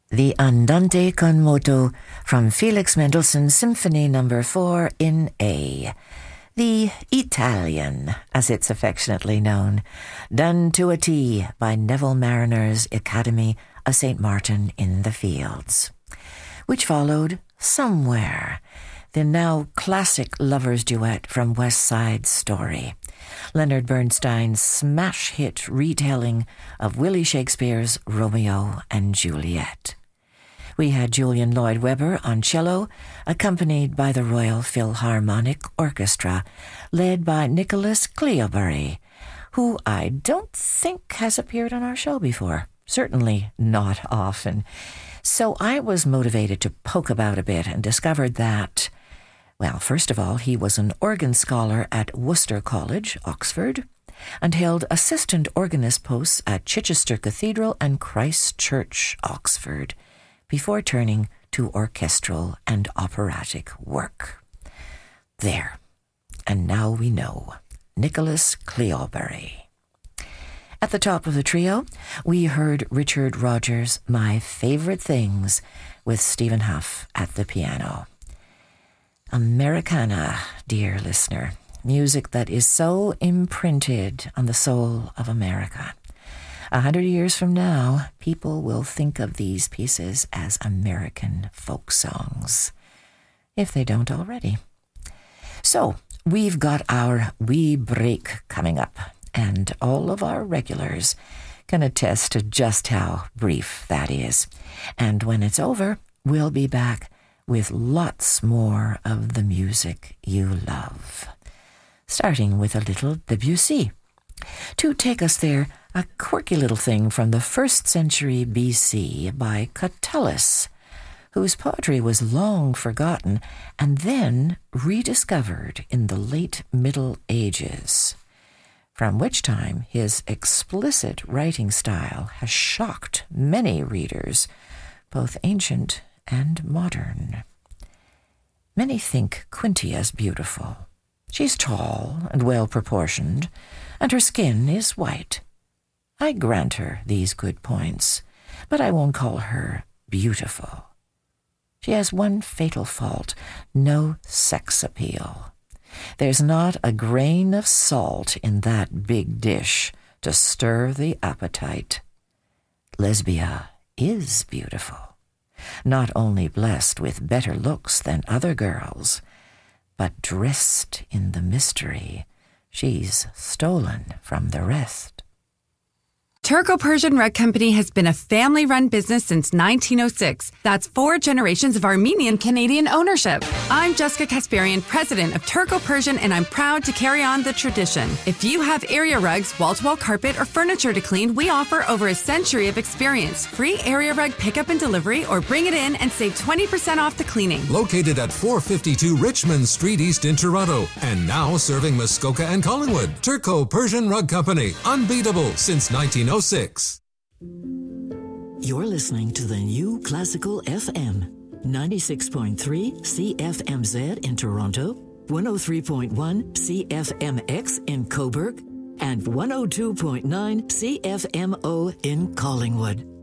The Andante con moto from Felix Mendelssohn's Symphony No. 4 in A. The Italian, as it's affectionately known, done to a T by Neville Mariner's Academy of St. Martin in the Fields. Which followed Somewhere, the now classic lovers' duet from West Side Story, Leonard Bernstein's smash hit retelling of Willie Shakespeare's Romeo and Juliet. We had Julian Lloyd Webber on cello, accompanied by the Royal Philharmonic Orchestra, led by Nicholas Cleobury, who I don't think has appeared on our show before. Certainly not often. So I was motivated to poke about a bit and discovered that, well, first of all, he was an organ scholar at Worcester College, Oxford, and held assistant organist posts at Chichester Cathedral and Christ Church, Oxford, before turning to orchestral and operatic work. There. And now we know. Nicholas Cleobury. At the top of the trio, we heard Richard Rodgers' My Favorite Things with Stephen Huff at the piano. Americana, dear listener, music that is so imprinted on the soul of America. 100 years from now, people will think of these pieces as American folk songs, if they don't already. So, we've got our wee break coming up, and all of our regulars can attest to just how brief that is. And when it's over, we'll be back with lots more of the music you love. Starting with a little Debussy. To take us there, a quirky little thing from the 1st century BC by Catullus, whose poetry was long forgotten and then rediscovered in the late Middle Ages, from which time his explicit writing style has shocked many readers, both ancient and modern. Many think Quintia's beautiful. She's tall and well-proportioned, and her skin is white. I grant her these good points, but I won't call her beautiful. She has one fatal fault: no sex appeal. There's not a grain of salt in that big dish to stir the appetite. Lesbia is beautiful, not only blessed with better looks than other girls, but dressed in the mystery she's stolen from the rest. Turco-Persian Rug Company has been a family-run business since 1906. That's 4 generations of Armenian-Canadian ownership. I'm Jessica Kasparian, president of Turco-Persian, and I'm proud to carry on the tradition. If you have area rugs, wall-to-wall carpet, or furniture to clean, we offer over a century of experience. Free area rug pickup and delivery, or bring it in and save 20% off the cleaning. Located at 452 Richmond Street East in Toronto, and now serving Muskoka and Collingwood. Turco-Persian Rug Company, unbeatable since 1906. You're listening to the new Classical FM, 96.3 CFMZ in Toronto, 103.1 CFMX in Cobourg, and 102.9 CFMO in Collingwood.